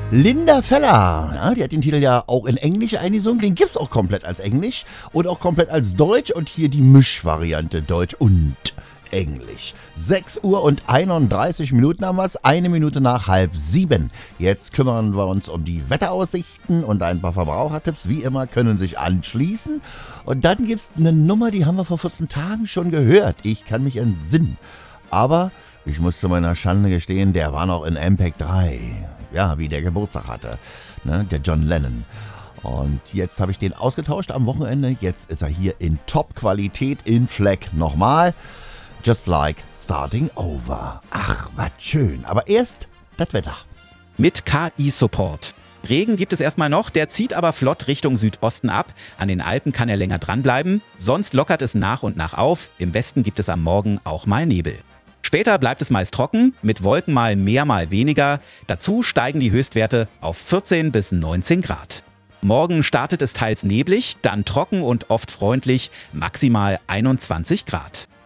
Linda Feller, ja, die hat den Titel ja auch in Englisch eingesungen, den gibt's auch komplett als Englisch und auch komplett als Deutsch und hier die Mischvariante Deutsch und Englisch. 6 Uhr und 31 Minuten haben wir es, 1 Minute nach 6:30. Jetzt kümmern wir uns um die Wetteraussichten und ein paar Verbrauchertipps, wie immer, können sich anschließen. Und dann gibt's eine Nummer, die haben wir vor 14 Tagen schon gehört. Ich kann mich entsinnen. Aber ich muss zu meiner Schande gestehen, der war noch in Impact 3. Ja, wie der Geburtstag hatte, ne, der John Lennon. Und jetzt habe ich den ausgetauscht am Wochenende. Jetzt ist er hier in Top-Qualität in Fleck. Nochmal, Just Like Starting Over. Ach, was schön. Aber erst das Wetter. Mit KI-Support. Regen gibt es erstmal noch, der zieht aber flott Richtung Südosten ab. An den Alpen kann er länger dranbleiben. Sonst lockert es nach und nach auf. Im Westen gibt es am Morgen auch mal Nebel. Später bleibt es meist trocken, mit Wolken mal mehr, mal weniger. Dazu steigen die Höchstwerte auf 14 bis 19 Grad. Morgen startet es teils neblig, dann trocken und oft freundlich, maximal 21 Grad.